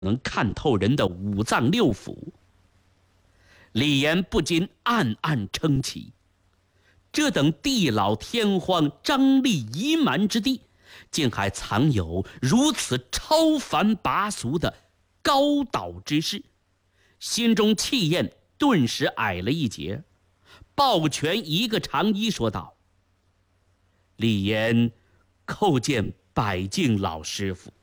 能看透人的五脏六腑。李严不禁暗暗称奇，这等地老天荒、瘴疠弥漫之地，竟还藏有如此超凡拔俗的高岛之士，心中气焰顿时矮了一截，抱拳一个长揖说道：“李严叩见百敬老师傅。”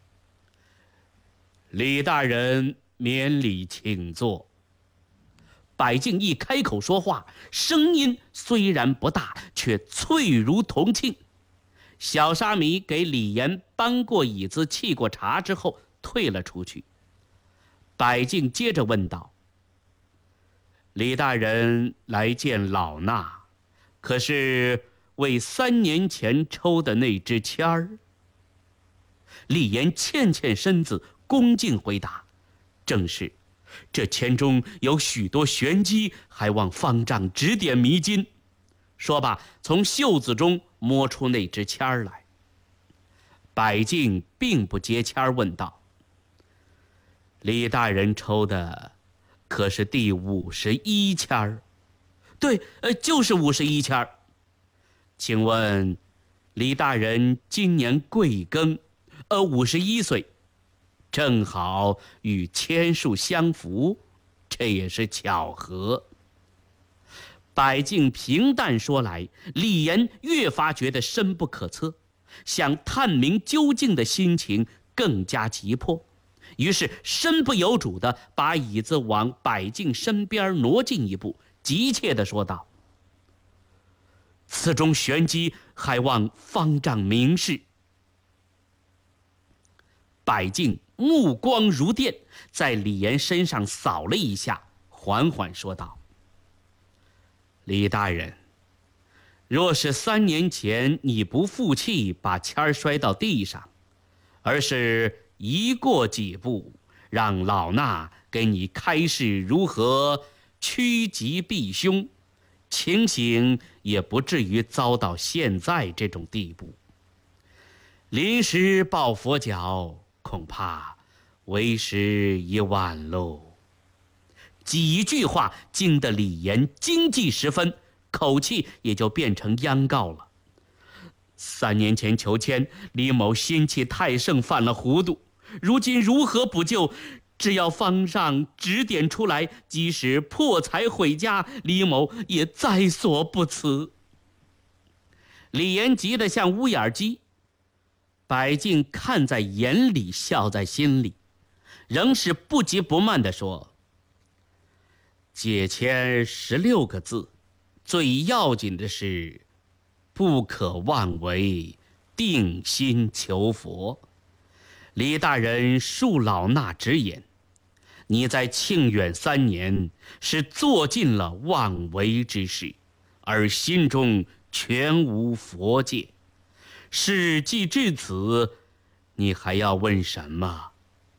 李大人免礼请坐。百敬一开口说话，声音虽然不大，却脆如铜磬。小沙弥给李严搬过椅子、沏过茶之后，退了出去。百敬接着问道：“李大人来见老衲，可是为3年前抽的那支签儿？”李严欠身子，恭敬回答：“正是。这签中有许多玄机，还望方丈指点迷津。”说罢，从袖子中摸出那支签儿来。百敬并不接签儿，问道：“李大人抽的可是第51签儿？”“对，就是51签儿。”“请问李大人今年贵庚？”“51岁。”“正好与签数相符，这也是巧合。”百敬平淡说来，李严越发觉得深不可测，想探明究竟的心情更加急迫，于是身不由主地把椅子往百敬身边挪进一步，急切地说道：“此中玄机，还望方丈明示。”百敬目光如电，在李严身上扫了一下，缓缓说道：“李大人，若是3年前你不负气把签儿摔到地上，而是移过几步，让老衲给你开示如何趋吉避凶，情形也不至于遭到现在这种地步。临时抱佛脚，恐怕为时已晚喽。”几句话惊得李严惊悸十分，口气也就变成央告了。3年前求签，李某心气太盛，犯了糊涂，如今如何补救？只要方丈指点出来，即使破财毁家，李某也在所不辞。李严急得像乌眼鸡，百敬看在眼里，笑在心里，仍是不急不慢地说：“解签16个字，最要紧的是不可妄为，定心求佛。李大人恕老衲直言，你在庆远3年是做尽了妄为之事，而心中全无佛界。事既至此，你还要问什么？”“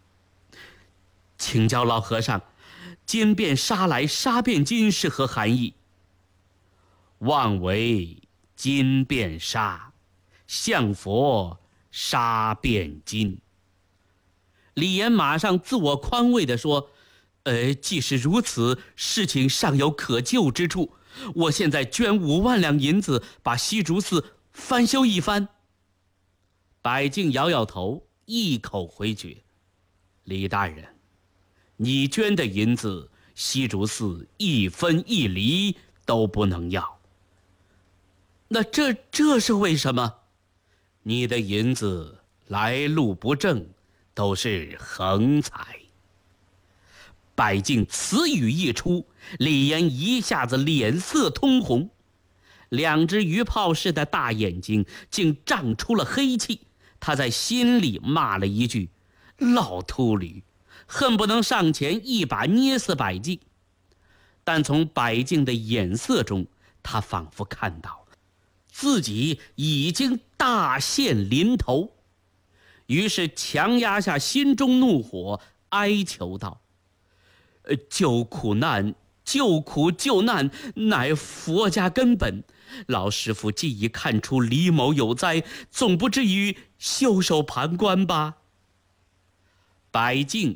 请教老和尚，金变杀来，杀变金是何含义？”“妄为金变杀，向佛杀变金。”李严马上自我宽慰地说：“既是如此，事情尚有可救之处。我现在捐5万两银子，把西竹寺翻修一番。”百敬摇摇头，一口回绝：“李大人，你捐的银子，西竹寺1分1厘都不能要。”“那这是为什么？”“你的银子来路不正，都是横财。”百敬此语一出，李严一下子脸色通红，2只鱼泡似的大眼睛竟胀出了黑气。他在心里骂了一句：“老秃驴！”恨不能上前一把捏死百敬。但从百敬的眼色中，他仿佛看到自己已经大限临头，于是强压下心中怒火，哀求道：“救苦难，救苦救难，乃佛家根本。老师傅既已看出李某有灾，总不至于袖手旁观吧？” 百姓